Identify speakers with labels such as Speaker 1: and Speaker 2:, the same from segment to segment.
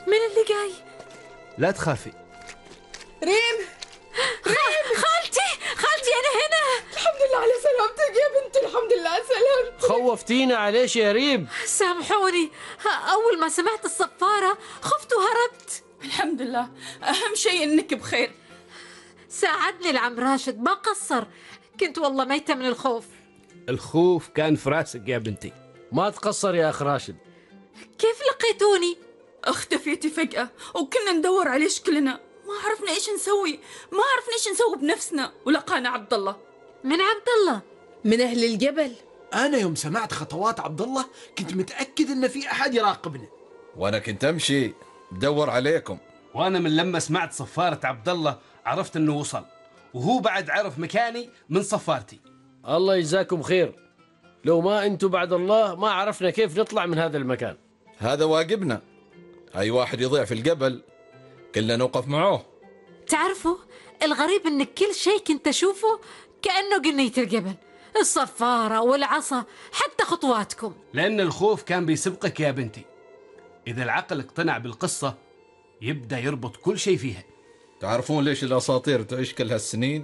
Speaker 1: من اللي جاي؟
Speaker 2: لا تخافي.
Speaker 3: ريم،
Speaker 1: خالتي أنا هنا.
Speaker 3: الحمد لله على سلامتك يا بنتي، الحمد لله على سلامتك.
Speaker 2: خوفتينا عليش يا ريم.
Speaker 1: سامحوني، أول ما سمعت الصفارة خفت وهربت.
Speaker 3: الحمد لله، أهم شيء إنك بخير.
Speaker 1: ساعدني العم راشد، ما قصر، كنت والله ميتة من الخوف.
Speaker 2: الخوف كان في راسك يا بنتي، ما تقصر يا أخ راشد.
Speaker 1: كيف لقيتوني؟
Speaker 3: اختفيتي فجأة وكنا ندور عليش كلنا، ما عرفنا إيش نسوي، ما عرفنا إيش نسوي بنفسنا، ولقانا عبد الله.
Speaker 1: من عبد الله؟
Speaker 4: من أهل الجبل.
Speaker 5: أنا يوم سمعت خطوات عبد الله كنت متأكد إن في أحد يراقبنا.
Speaker 6: وأنا كنت أمشي بدور عليكم.
Speaker 2: وأنا من لما سمعت صفارة عبد الله عرفت إنه وصل، وهو بعد عرف مكاني من صفارتي. الله يجزاكم خير، لو ما أنتوا بعد الله ما عرفنا كيف نطلع من هذا المكان.
Speaker 6: هذا واجبنا، أي واحد يضيع في الجبل كلنا نوقف معه.
Speaker 1: تعرفوا الغريب إن كل شيء كنت أشوفه كأنه قنية الجبل، الصفارة والعصا حتى خطواتكم.
Speaker 2: لأن الخوف كان بيسبقك يا بنتي. إذا العقل اقتنع بالقصة يبدأ يربط كل شيء فيها.
Speaker 6: تعرفون ليش الأساطير تعيش كل هالسنين؟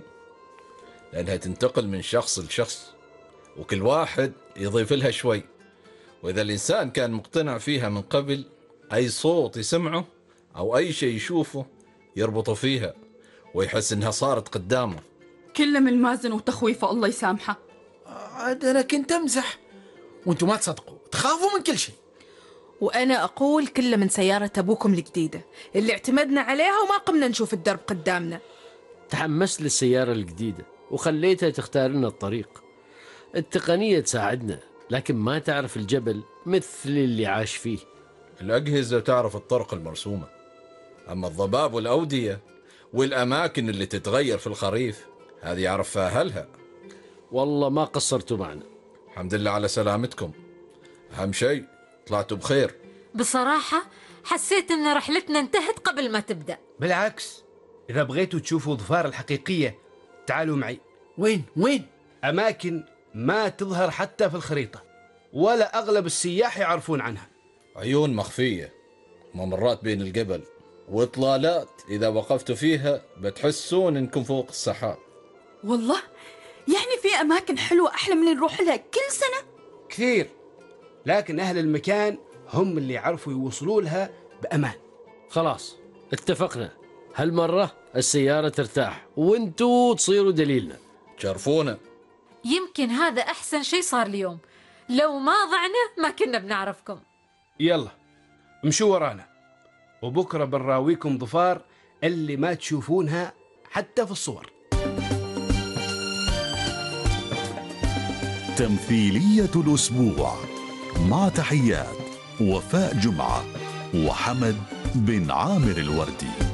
Speaker 6: لأنها تنتقل من شخص لشخص، وكل واحد يضيف لها شوي، وإذا الإنسان كان مقتنع فيها من قبل، أي صوت يسمعه أو أي شيء يشوفه يربطه فيها ويحس إنها صارت قدامه.
Speaker 3: كله من مازن وتخويفه، الله يسامحه.
Speaker 5: عاد أنا كنت أمزح، وأنتوا ما تصدقوا، تخافوا من كل شيء.
Speaker 4: وأنا أقول كله من سيارة أبوكم الجديدة اللي اعتمدنا عليها وما قمنا نشوف الدرب قدامنا.
Speaker 2: تحمست للسيارة الجديدة وخليتها تختار لنا الطريق. التقنية تساعدنا، لكن ما تعرف الجبل مثل اللي عاش فيه.
Speaker 6: الأجهزة تعرف الطرق المرسومة، أما الضباب والأودية والأماكن اللي تتغير في الخريف هذه يعرفها أهلها.
Speaker 2: والله ما قصرتوا معنا.
Speaker 6: الحمد لله على سلامتكم، أهم شيء طلعتوا بخير.
Speaker 1: بصراحة حسيت إن رحلتنا انتهت قبل ما تبدأ.
Speaker 2: بالعكس، إذا بغيتوا تشوفوا ظفار الحقيقية تعالوا معي.
Speaker 5: وين؟
Speaker 2: أماكن ما تظهر حتى في الخريطة، ولا أغلب السياح يعرفون عنها.
Speaker 6: عيون مخفية، ممرات بين الجبل، وإطلالات إذا وقفتوا فيها بتحسون إنكم فوق السحاب.
Speaker 3: والله يعني في أماكن حلوة أحلى من نروح لها كل سنة؟
Speaker 2: كثير، لكن أهل المكان هم اللي يعرفوا يوصلوا لها بأمان. خلاص اتفقنا، هالمرة السيارة ترتاح وانتوا تصيروا دليلنا.
Speaker 6: شرفونا.
Speaker 1: يمكن هذا أحسن شيء صار اليوم، لو ما ضعنا ما كنا بنعرفكم.
Speaker 2: يلا امشوا ورانا، وبكرة بنراويكم ظفار اللي ما تشوفونها حتى في الصور.
Speaker 7: تمثيلية الأسبوع، مع تحيات وفاء جمعة وحمد بن عامر الوردي.